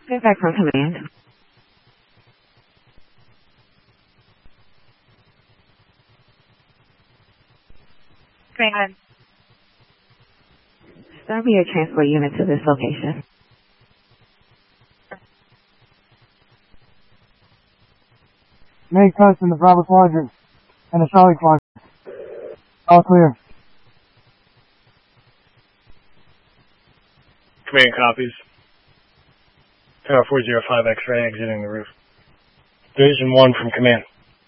Get back from command. Command. Start me your transport unit to this location. Make cuts in the Bravo Quadrant and the Charlie Quadrant. All clear. Command copies. Tower 405 X-ray exiting the roof. Division 1 from command.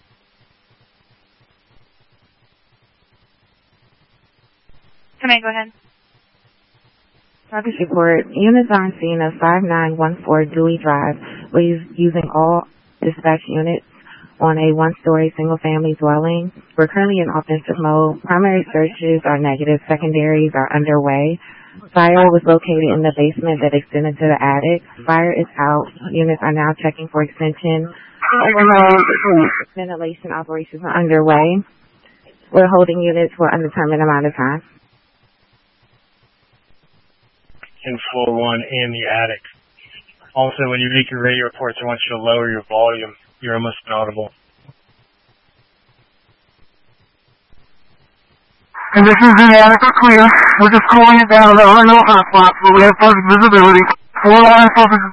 Command, go ahead. Progress report. Units are on scene of 5914 Dewey Drive. We're using all dispatch units on a one-story single-family dwelling. We're currently in offensive mode. Primary searches are negative. Secondaries are underway. Fire was located in the basement that extended to the attic. Fire is out. Units are now checking for extension. Ventilation operations are underway. We're holding units for an undetermined amount of time. In floor 1 and the attic. Also, when you make your radio reports, I want you to lower your volume. You're almost inaudible. And this is the attic are clear. We're just cooling it down. There are no hot spots, but we have perfect visibility. 4 line